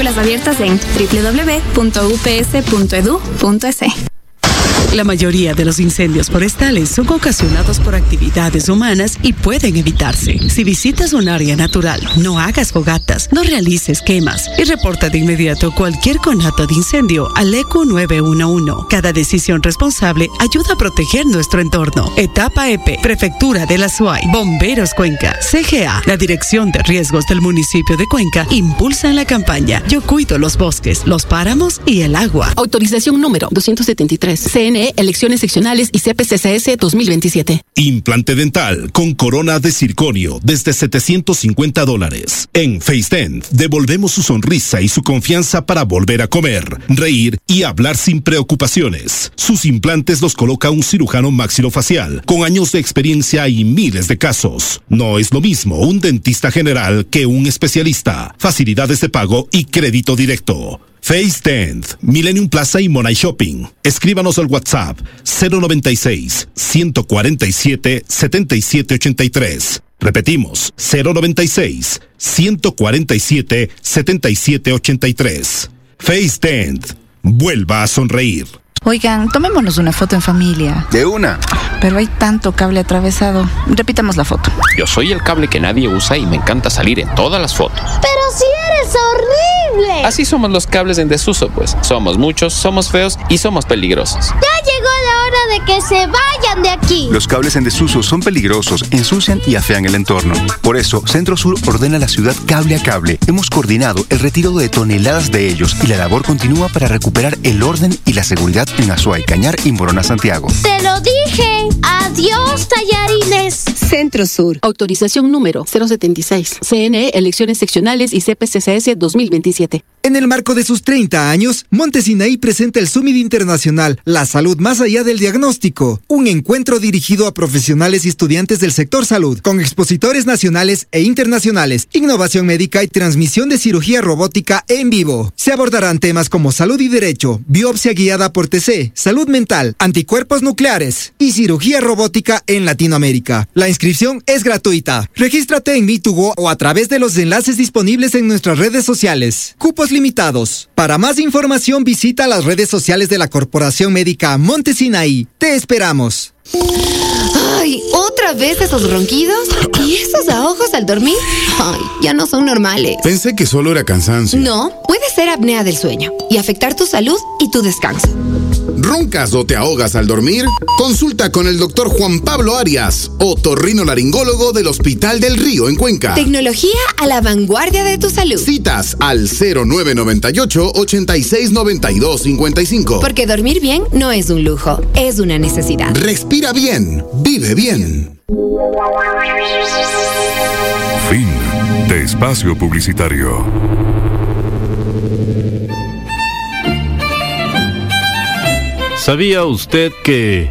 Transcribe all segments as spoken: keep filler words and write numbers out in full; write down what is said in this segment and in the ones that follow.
Matrículas abiertas en doble u doble u doble u punto u p s punto e d u punto e s. La mayoría de los incendios forestales son ocasionados por actividades humanas y pueden evitarse. Si visitas un área natural, no hagas fogatas, no realices quemas y reporta de inmediato cualquier conato de incendio al E Q nueve uno uno. Cada decisión responsable ayuda a proteger nuestro entorno. Etapa E P, Prefectura de la S U A Y, Bomberos Cuenca, C G A, la Dirección de Riesgos del municipio de Cuenca impulsan la campaña Yo cuido los bosques, los páramos y el agua. Autorización número doscientos setenta y tres. C N E, elecciones seccionales y C P C C S dos mil veintisiete. Implante dental con corona de circonio desde setecientos cincuenta dólares. En FaceDent devolvemos su sonrisa y su confianza para volver a comer, reír y hablar sin preocupaciones. Sus implantes los coloca un cirujano maxilofacial con años de experiencia y miles de casos. No es lo mismo un dentista general que un especialista. Facilidades de pago y crédito directo. FaceDent, Millennium Plaza y Monay Shopping. Escríbanos al WhatsApp cero noventa y seis, ciento cuarenta y siete, setenta y siete ochenta y tres. Repetimos, cero noventa y seis, ciento cuarenta y siete, setenta y siete ochenta y tres. FaceDent, vuelva a sonreír. Oigan, tomémonos una foto en familia. De una. Pero hay tanto cable atravesado. Repitamos la foto. Yo soy el cable que nadie usa y me encanta salir en todas las fotos. ¡Pero si eres horrible! Así somos los cables en desuso, pues. Somos muchos, somos feos y somos peligrosos. ¡Ya llegó la hora de que se vayan de aquí! Los cables en desuso son peligrosos, ensucian y afean el entorno. Por eso, Centro Sur ordena a la ciudad cable a cable. Hemos coordinado el retiro de toneladas de ellos y la labor continúa para recuperar el orden y la seguridad en Azuay, Cañar y Morona, Santiago. ¡Te lo dije! ¡Adiós, tallarines! Centro Sur. Autorización número cero setenta y seis. C N E, elecciones seccionales y C P C C S dos mil veintisiete. En el marco de sus treinta años, Monte Sinaí presenta el Summit Internacional La Salud Más Allá del Diagnóstico, un encuentro dirigido a profesionales y estudiantes del sector salud, con expositores nacionales e internacionales, innovación médica y transmisión de cirugía robótica en vivo. Se abordarán temas como salud y derecho, biopsia guiada por T C, salud mental, anticuerpos nucleares y cirugía robótica en Latinoamérica. La inscripción es gratuita. Regístrate en Me dos Go o a través de los enlaces disponibles en nuestras redes sociales. Cupos limitados. Para más información visita las redes sociales de la Corporación Médica Monte Sinaí. Te esperamos. Ay, ¿otra vez esos ronquidos? ¿Y esos ahogos al dormir? Ay, ya no son normales. Pensé que solo era cansancio. No, puede ser apnea del sueño y afectar tu salud y tu descanso. ¿Roncas o te ahogas al dormir? Consulta con el doctor Juan Pablo Arias, otorrinolaringólogo del Hospital del Río en Cuenca. Tecnología a la vanguardia de tu salud. Citas al cero nueve nueve ocho, ochenta y seis, noventa y dos, cincuenta y cinco. Porque dormir bien no es un lujo, es una necesidad. Respira bien, vive bien. Fin de espacio publicitario. ¿Sabía usted que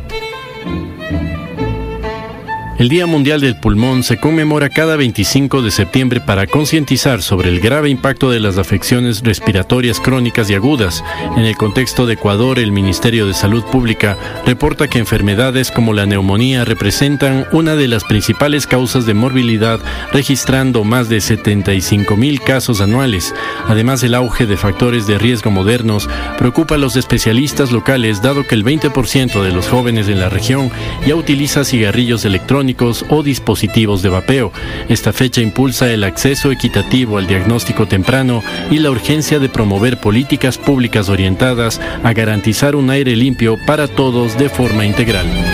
el Día Mundial del Pulmón se conmemora cada veinticinco de septiembre para concientizar sobre el grave impacto de las afecciones respiratorias crónicas y agudas? En el contexto de Ecuador, el Ministerio de Salud Pública reporta que enfermedades como la neumonía representan una de las principales causas de morbilidad, registrando más de setenta y cinco mil casos anuales. Además, el auge de factores de riesgo modernos preocupa a los especialistas locales, dado que el veinte por ciento de los jóvenes en la región ya utiliza cigarrillos electrónicos o dispositivos de vapeo. Esta fecha impulsa el acceso equitativo al diagnóstico temprano y la urgencia de promover políticas públicas orientadas a garantizar un aire limpio para todos de forma integral.